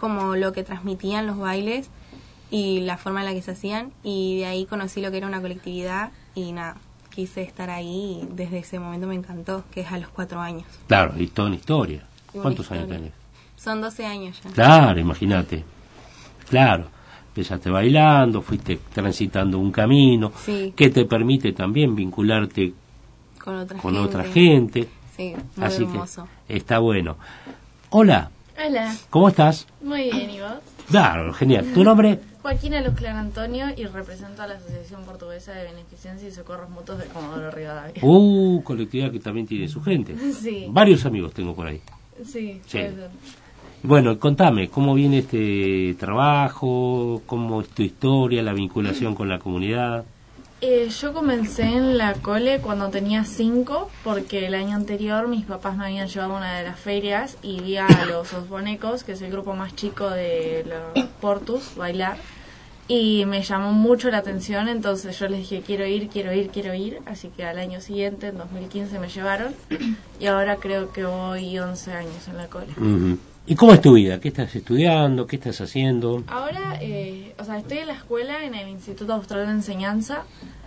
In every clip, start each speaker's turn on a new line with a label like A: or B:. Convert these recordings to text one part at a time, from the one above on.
A: como lo que transmitían los bailes y la forma en la que se hacían, y de ahí conocí lo que era una colectividad y nada, quise estar ahí y desde ese momento me encantó, que es a los 4 años.
B: Claro, y toda una historia. ¿Cuántos años tenés?
A: Son 12 años ya.
B: Claro, imagínate. Claro, empezaste bailando, fuiste transitando un camino que te permite también vincularte con otra gente.
A: Sí, muy
B: así
A: hermoso.
B: Que está bueno. Hola.
C: Hola.
B: ¿Cómo estás?
C: Muy bien, ¿y vos?
B: Claro, genial. ¿Tu nombre?
C: Joaquina Luzclan Antonio, y represento a la Asociación Portuguesa de Beneficencia y Socorros Mutuos de Comodoro Rivadavia.
B: Colectividad que también tiene su gente.
C: Sí.
B: Varios amigos tengo por ahí.
C: Sí.
B: Bueno, contame, ¿cómo viene este trabajo? ¿Cómo es tu historia, la vinculación con la comunidad?
C: Yo comencé en la cole cuando tenía 5, porque el año anterior mis papás me habían llevado a una de las ferias y vi a los Osbonecos, que es el grupo más chico de los Portus, bailar, y me llamó mucho la atención, entonces yo les dije quiero ir, así que al año siguiente, en 2015, me llevaron y ahora creo que voy 11 años en la cole.
B: Uh-huh. ¿Y cómo es tu vida? ¿Qué estás estudiando? ¿Qué estás haciendo?
C: Ahora, estoy en la escuela, en el Instituto Austral de Enseñanza,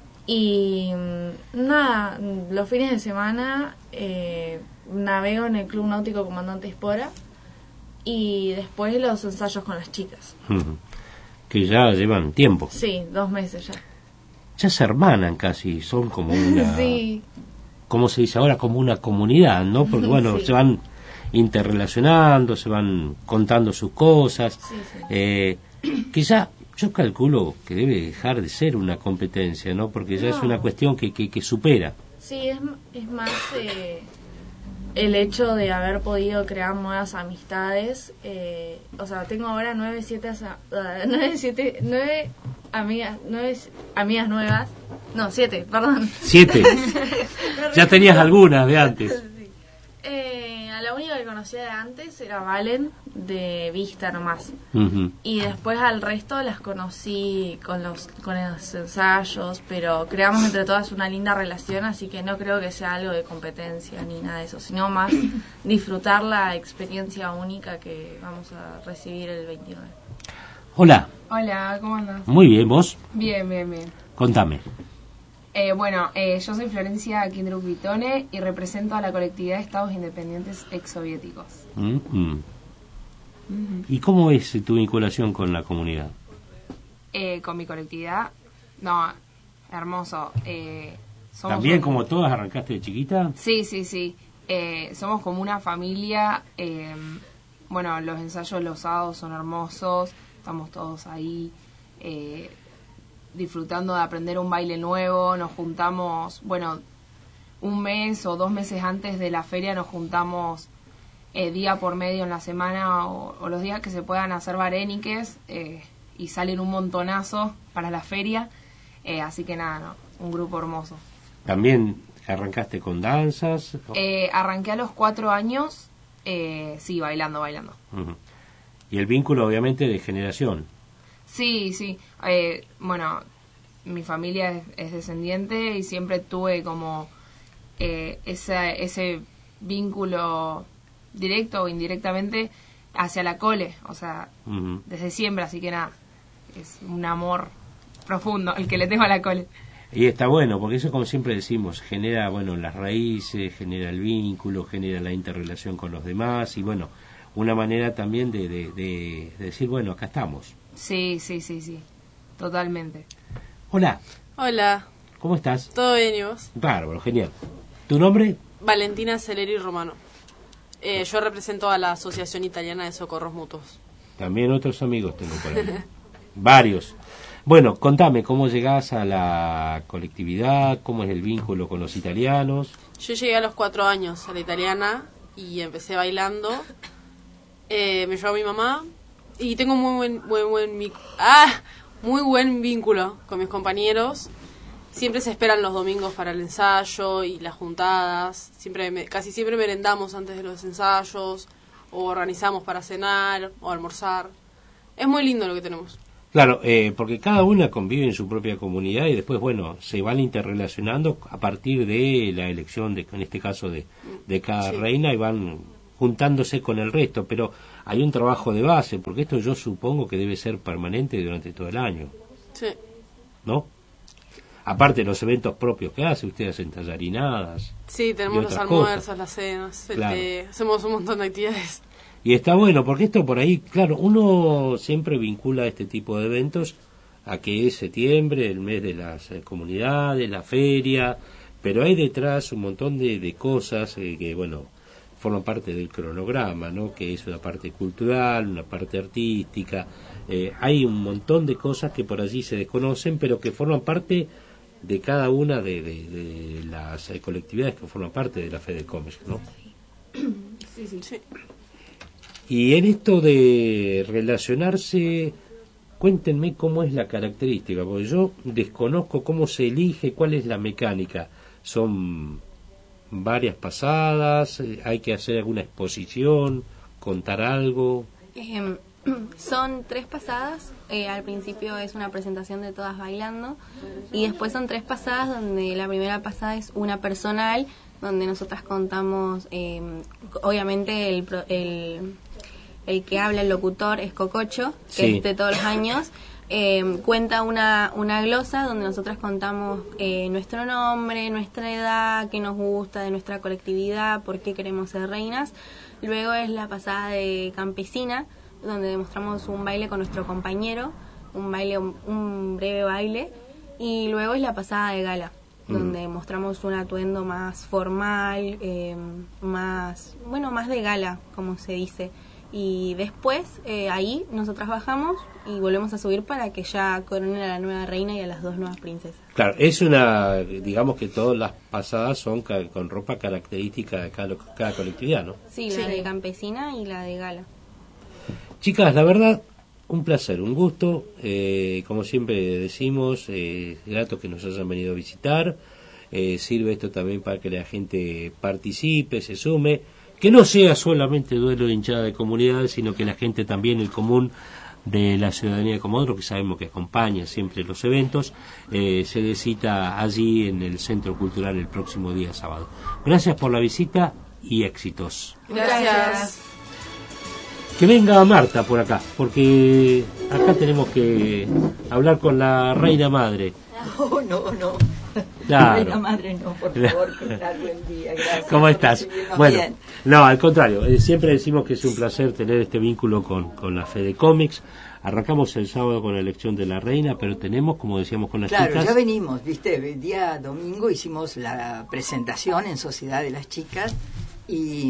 C: y nada, los fines de semana navego en el Club Náutico Comandante Espora, y después los ensayos con las chicas.
B: Uh-huh. Que ya llevan tiempo.
C: Sí, 2 meses ya.
B: Ya se hermanan casi, son como una...
C: Sí.
B: ¿Cómo se dice ahora? Como una comunidad, ¿no? Porque bueno,
C: sí.
B: Se van interrelacionando, se van contando sus cosas.
C: Sí.
B: Quizá yo calculo que debe dejar de ser una competencia, ¿no? Porque ya es una cuestión que supera.
C: Sí, es más el hecho de haber podido crear nuevas amistades. Tengo ahora 9 amigas nuevas. No, 7, perdón.
B: 7. Ya tenías algunas de antes.
C: A la única que conocía de antes era Valen, de vista nomás.
B: Uh-huh.
C: Y después al resto las conocí con los ensayos, pero creamos entre todas una linda relación, así que no creo que sea algo de competencia ni nada de eso, sino más disfrutar la experiencia única que vamos a recibir el 29.
B: Hola.
D: Hola, ¿cómo andas?
B: Muy bien, ¿vos?
D: Bien.
B: Contame.
D: Yo soy Florencia Kindruk Vitone y represento a la colectividad de Estados Independientes Exsoviéticos.
B: Uh-huh. ¿Y cómo es tu vinculación con la comunidad?
D: Con mi colectividad, no, hermoso.
B: ¿También como todas arrancaste de chiquita?
D: Sí. Somos como una familia. Los ensayos los sábados son hermosos, estamos todos ahí disfrutando de aprender un baile nuevo. Nos juntamos, un mes o 2 meses antes de la feria nos juntamos día por medio en la semana o los días que se puedan hacer bareniques y salen un montonazo para la feria, así que nada, un grupo hermoso.
B: ¿También arrancaste con danzas?
D: Arranqué a los 4 años, sí, bailando.
B: Uh-huh. Y el vínculo obviamente de generación.
D: Sí, mi familia es descendiente y siempre tuve como ese vínculo directo o indirectamente hacia la cole,
B: uh-huh.
D: Desde siempre, así que nada, es un amor profundo el que le tengo a la cole.
B: Y está bueno, porque eso, como siempre decimos, genera, las raíces, genera el vínculo, genera la interrelación con los demás y, una manera también de decir, acá estamos.
D: Sí, totalmente.
B: Hola.
E: Hola.
B: ¿Cómo estás?
E: ¿Todo bien y vos?
B: Bárbaro, genial. ¿Tu nombre?
E: Valentina Celeri Romano. Yo represento a la Asociación Italiana de Socorros Mutuos.
B: También otros amigos tengo por ahí. Varios. Bueno, contame, ¿cómo llegás a la colectividad? ¿Cómo es el vínculo con los italianos?
E: Yo llegué a los 4 años a la italiana y empecé bailando. Me llevó mi mamá y tengo muy buen vínculo con mis compañeros. Siempre se esperan los domingos para el ensayo y las juntadas. Casi siempre merendamos antes de los ensayos o organizamos para cenar o almorzar. Es muy lindo lo que tenemos.
B: Claro, porque cada una convive en su propia comunidad y después, se van interrelacionando a partir de la elección, en este caso, de cada reina, y van juntándose con el resto, pero hay un trabajo de base, porque esto yo supongo que debe ser permanente durante todo el año.
E: Sí.
B: ¿No? Aparte de los eventos propios que hace, ustedes hacen tallarinadas.
E: Sí, tenemos los almuerzos,
B: cosas.
E: las cenas,
B: Claro.
E: hacemos un montón de actividades.
B: Y está bueno, porque esto por ahí, claro, uno siempre vincula este tipo de eventos a que es septiembre, el mes de las comunidades, la feria, pero hay detrás un montón de cosas que, bueno, forman parte del cronograma, ¿no? Que es una parte cultural, una parte artística. Hay un montón de cosas que por allí se desconocen, pero que forman parte de cada una de las colectividades que forman parte de la Fede Comics, ¿no?
E: Sí.
B: Y en esto de relacionarse, cuéntenme cómo es la característica, porque yo desconozco cómo se elige, cuál es la mecánica. ¿Son varias pasadas? ¿Hay que hacer alguna exposición? ¿Contar algo?
A: Son 3 pasadas. Al principio es una presentación de todas bailando y después son 3 pasadas donde la primera pasada es una personal, donde nosotras contamos, obviamente el que habla, el locutor, es Cococho, que
B: Sí.
A: es de todos los años. Cuenta una glosa donde nosotras contamos nuestro nombre, nuestra edad, qué nos gusta de nuestra colectividad, por qué queremos ser reinas. Luego es la pasada de campesina, donde demostramos un baile con nuestro compañero, un breve baile. Y luego es la pasada de gala, donde mostramos un atuendo más formal, más de gala, como se dice. Y después ahí nosotras bajamos y volvemos a subir para que ya coronen a la nueva reina y a las 2 nuevas princesas.
B: Claro, digamos que todas las pasadas son con ropa característica de cada colectividad, ¿no?
A: Sí, la de campesina y la de gala.
B: Chicas, la verdad, un placer, un gusto. Como siempre decimos, grato que nos hayan venido a visitar. Sirve esto también para que la gente participe, se sume. Que no sea solamente duelo de hinchada de comunidades, sino que la gente también, el común de la ciudadanía de Comodoro, que sabemos que acompaña siempre los eventos, se dé cita allí en el Centro Cultural el próximo día sábado. Gracias por la visita y éxitos.
E: Gracias.
B: Que venga Marta por acá, porque acá tenemos que hablar con la reina madre.
F: No.
B: Claro.
F: Reina madre, no, por favor, que tal, buen día, gracias.
B: ¿Cómo estás?
F: por recibirnos
B: Bueno,
F: bien.
B: no, al contrario, siempre decimos que es un placer tener este vínculo con la Fede Comics. Arrancamos el sábado con la elección de la reina, pero tenemos, como decíamos con las
F: Claro,
B: chicas...
F: ya venimos, viste, el día domingo hicimos la presentación en Sociedad de las Chicas y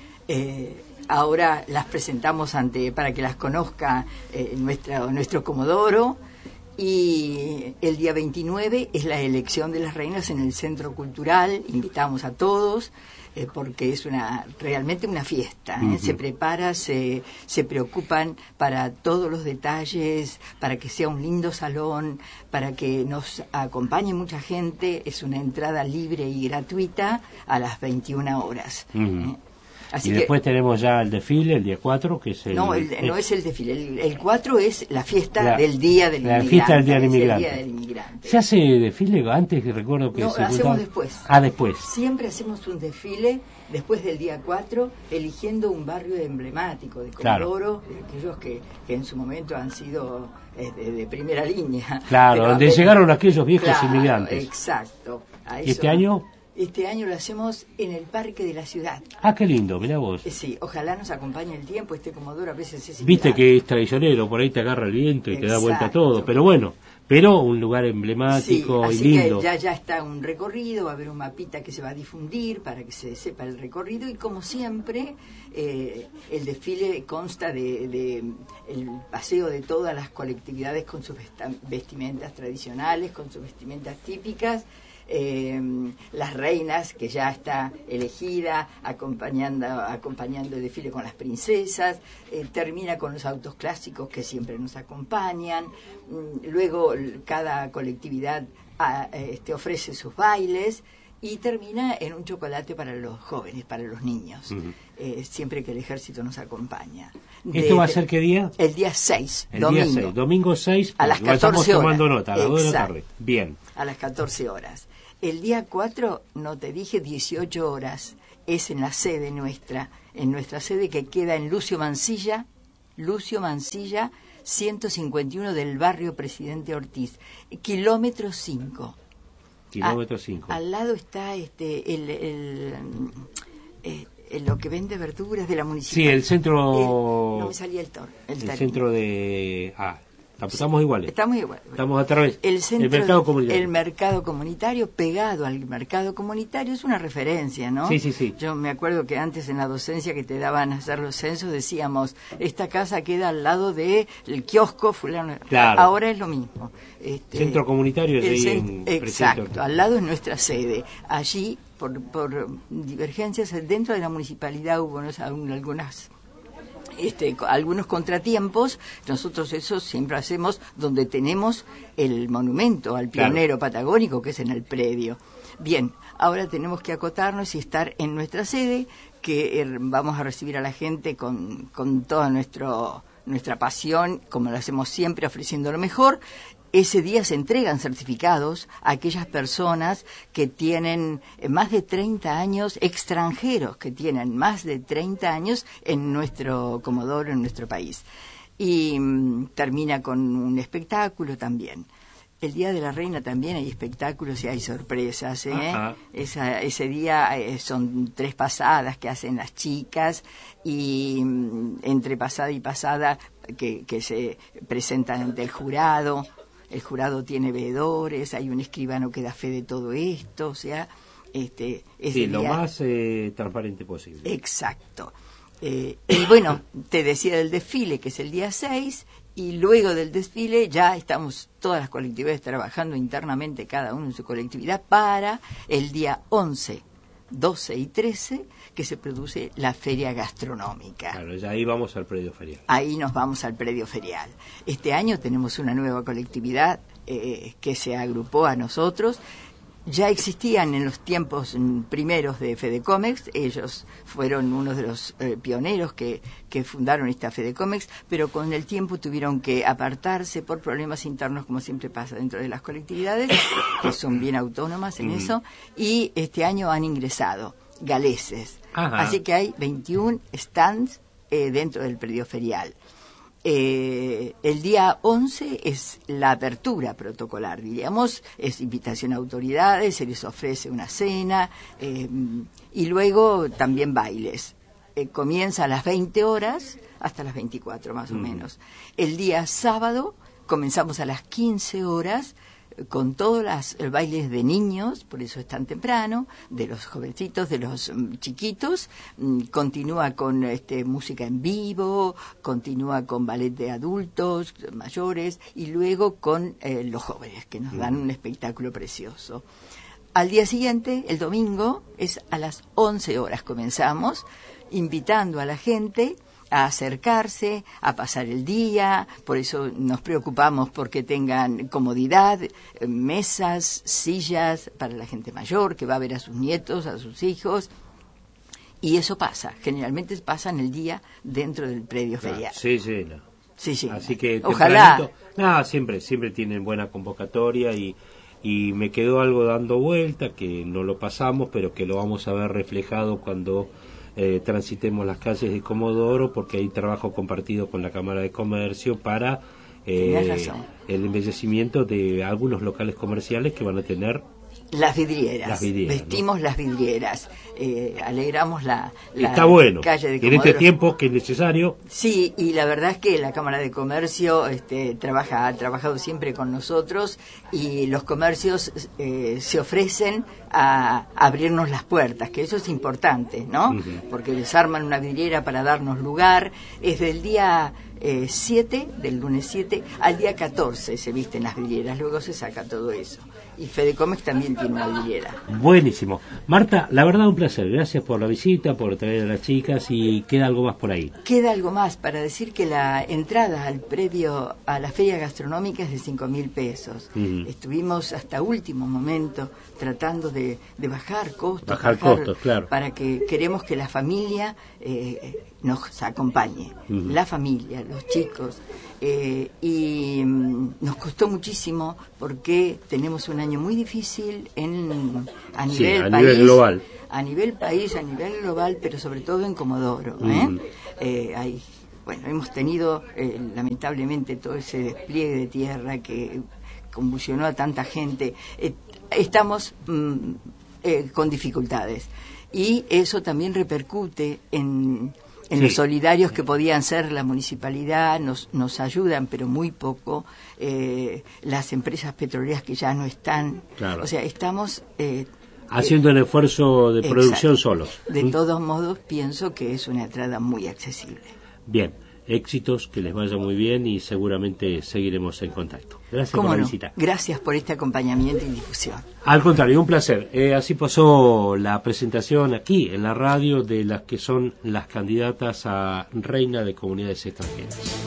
F: ahora las presentamos para que las conozca nuestro Comodoro. Y el día 29 es la elección de las reinas en el Centro Cultural. Invitamos a todos porque es realmente una fiesta. Se prepara, se preocupan para todos los detalles, para que sea un lindo salón, para que nos acompañe mucha gente. Es una entrada libre y gratuita a las 21 horas. Así
B: y después tenemos ya el desfile, el día 4, que es el...
F: No, no es el desfile. El 4 es la fiesta del Día del Inmigrante.
B: La fiesta del Día del
F: es el
B: Inmigrante.
F: Día del Inmigrante.
B: ¿Se hace desfile antes? Que recuerdo que
F: No,
B: se
F: hacemos después.
B: Ah, después.
F: Siempre hacemos un desfile después del día 4, eligiendo un barrio emblemático de Comodoro, de aquellos que en su momento han sido de primera línea.
B: Claro,
F: Pero
B: donde llegaron aquellos viejos inmigrantes.
F: Exacto.
B: ¿Y este año?
F: Este año lo hacemos en el Parque de la Ciudad.
B: Ah, qué lindo, mirá vos.
F: Sí, ojalá nos acompañe el tiempo. Comodoro a veces es
B: Viste
F: ingrata.
B: que es traicionero, por ahí te agarra el viento y te da vuelta
F: Exacto.
B: todo, pero bueno, un lugar emblemático y
F: así
B: lindo.
F: que ya está un recorrido, va a haber un mapita que se va a difundir para que se sepa el recorrido y como siempre el desfile consta de el paseo de todas las colectividades con sus vestimentas tradicionales, con sus vestimentas típicas. Las reinas, que ya está elegida, acompañando el desfile con las princesas, termina con los autos clásicos que siempre nos acompañan, luego cada colectividad ofrece sus bailes y termina en un chocolate para los jóvenes, para los niños, siempre que el ejército nos acompaña.
B: ¿Esto va a ser qué día?
F: El día 6,
B: El
F: domingo.
B: día 6, domingo 6,
F: a las 14
B: estamos
F: horas.
B: tomando nota, a las 2 de la
F: Exacto.
B: tarde. Bien.
F: A las 14 horas. El día 4, no te dije, 18 horas, es en la sede nuestra, en nuestra sede que queda en Lucio Mansilla, 151 del barrio Presidente Ortiz, kilómetro 5.
B: Kilómetro 5.
F: Al lado está lo que vende verduras de la municipalidad.
B: Sí, el centro...
F: no me salía el
B: centro de... estamos iguales.
F: Estamos iguales.
B: Estamos a través
F: el
B: mercado comunitario.
F: El mercado comunitario, pegado al mercado comunitario, es una referencia, ¿no?
B: Sí.
F: Yo me acuerdo que antes en la docencia que te daban a hacer los censos decíamos, esta casa queda al lado del kiosco fulano.
B: Claro.
F: Ahora es lo mismo.
B: Centro comunitario es ahí en
F: exacto, al lado es nuestra sede. Allí, por divergencias dentro de la municipalidad hubo algunos contratiempos. Nosotros eso siempre hacemos donde tenemos el monumento al pionero patagónico, que es en el predio. Bien, ahora tenemos que acotarnos y estar en nuestra sede, que vamos a recibir a la gente con toda nuestra pasión, como lo hacemos siempre, ofreciendo lo mejor. Ese día se entregan certificados a aquellas personas que tienen más de 30 años, extranjeros que tienen más de 30 años en nuestro Comodoro, en nuestro país. Y termina con un espectáculo también. El Día de la Reina también hay espectáculos y hay sorpresas, ¿eh? Ese día son 3 pasadas que hacen las chicas, y entre pasada y pasada que se presentan ante el jurado. El jurado tiene veedores, hay un escribano que da fe de todo esto, o sea,
B: lo más transparente posible.
F: Exacto. Y bueno, te decía del desfile, que es el día 6, y luego del desfile ya estamos todas las colectividades trabajando internamente, cada uno en su colectividad, para el día 11, 12 y 13, que se produce la feria gastronómica.
B: Claro, ya ahí vamos al predio ferial.
F: Ahí nos vamos al predio ferial. Este año tenemos una nueva colectividad que se agrupó a nosotros. Ya existían en los tiempos primeros de Fedecomex, ellos fueron unos de los pioneros que fundaron esta Fedecomex, pero con el tiempo tuvieron que apartarse por problemas internos, como siempre pasa dentro de las colectividades, que son bien autónomas en eso, y este año han ingresado galeses.
B: Ajá.
F: Así que hay 21 stands dentro del predio ferial. El día 11 es la apertura protocolar, diríamos, es invitación a autoridades, se les ofrece una cena, y luego también bailes. Comienza a las 20 horas hasta las 24 más o menos. El día sábado comenzamos a las 15 horas con todos los bailes de niños, por eso es tan temprano, de los jovencitos, de los chiquitos, continúa con música en vivo, continúa con ballet de adultos, mayores, y luego con los jóvenes, que nos dan un espectáculo precioso. Al día siguiente, el domingo, es a las 11 horas comenzamos, invitando a la gente a acercarse, a pasar el día, por eso nos preocupamos porque tengan comodidad, mesas, sillas para la gente mayor que va a ver a sus nietos, a sus hijos, y eso pasa, generalmente pasa en el día dentro del predio ferial.
B: Sí.
F: Sí.
B: Así que
F: ojalá.
B: Siempre tienen buena convocatoria y me quedó algo dando vuelta que no lo pasamos, pero que lo vamos a ver reflejado cuando transitemos las calles de Comodoro, porque hay trabajo compartido con la Cámara de Comercio para el embellecimiento de algunos locales comerciales que van a tener
F: las vidrieras, vestimos, ¿no? Las vidrieras, alegramos la
B: está bueno,
F: calle de Comodoro.
B: En este tiempo que es necesario.
F: Sí, y la verdad es que la Cámara de Comercio ha trabajado siempre con nosotros, y los comercios se ofrecen a abrirnos las puertas, que eso es importante, ¿no? Porque les arman una vidriera para darnos lugar. Es del día 7, del lunes 7 al día 14 se visten las vidrieras, luego se saca todo eso. Y Fedecomex también tiene una vidriera.
B: Buenísimo. Marta, la verdad un placer. Gracias por la visita, por traer a las chicas, y queda algo más por ahí.
F: Queda algo más para decir que la entrada al previo a la feria gastronómica es de 5.000 pesos. Estuvimos hasta último momento tratando de bajar costos.
B: Bajar costos, claro.
F: Para que queremos que la familia nos acompañe. La familia, los chicos. Y nos costó muchísimo porque tenemos un año muy difícil a nivel país,
B: global.
F: a nivel país, a nivel global, pero sobre todo en Comodoro. Bueno, hemos tenido lamentablemente todo ese despliegue de tierra que convulsionó a tanta gente. Estamos con dificultades y eso también repercute en los solidarios que podían ser la municipalidad, nos ayudan, pero muy poco, las empresas petroleras que ya no están. Claro. O sea, estamos
B: haciendo el esfuerzo de producción solos.
F: De todos modos, pienso que es una entrada muy accesible.
B: Bien, éxitos, que les vaya muy bien y seguramente seguiremos en contacto. Gracias por la visita.
F: Gracias por este acompañamiento y difusión.
B: Al contrario, un placer. Así pasó la presentación aquí en la radio de las que son las candidatas a reina de comunidades extranjeras.